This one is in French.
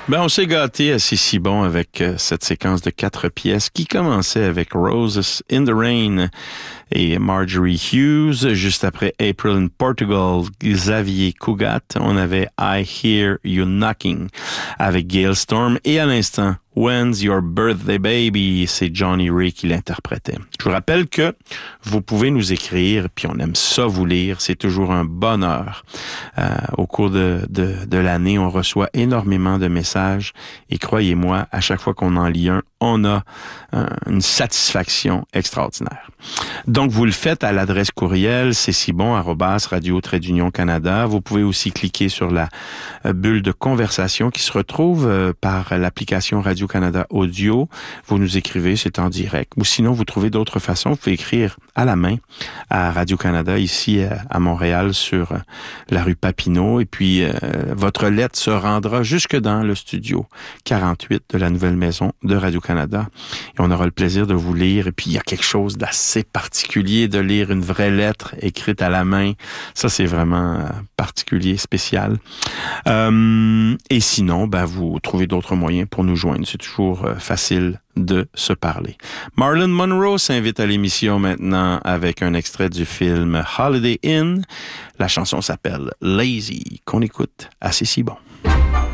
Ben, on s'est gâté assez si bon avec cette séquence de 4 pièces qui commençait avec Roses in the Rain et Marjorie Hughes. Juste après April in Portugal, Xavier Cugat. On avait I Hear You Knocking avec Gale Storm. Et à l'instant, When's Your Birthday Baby? C'est Johnny Ray qui l'interprétait. Je vous rappelle que vous pouvez nous écrire, puis on aime ça vous lire. C'est toujours un bonheur. Au cours de l'année, on reçoit énormément de messages et croyez-moi, à chaque fois qu'on en lit un, on a une satisfaction extraordinaire. Donc, vous le faites à l'adresse courriel cesibon@radio-Canada. Vous pouvez aussi cliquer sur la bulle de conversation qui se retrouve par l'application Radio-Canada Audio. Vous nous écrivez, c'est en direct. Ou sinon, vous trouvez d'autres façons. Vous pouvez écrire à la main à Radio-Canada, ici à Montréal, sur la rue Papineau. Et puis, votre lettre se rendra jusque dans le studio 48 de la nouvelle maison de Radio-Canada. Et on aura le plaisir de vous lire. Et puis, il y a quelque chose d'assez particulier de lire une vraie lettre écrite à la main. Ça, c'est vraiment particulier, spécial. Et sinon, vous trouvez d'autres moyens pour nous joindre. C'est toujours facile de se parler. Marilyn Monroe s'invite à l'émission maintenant avec un extrait du film Holiday Inn. La chanson s'appelle Lazy, qu'on écoute assez si bon.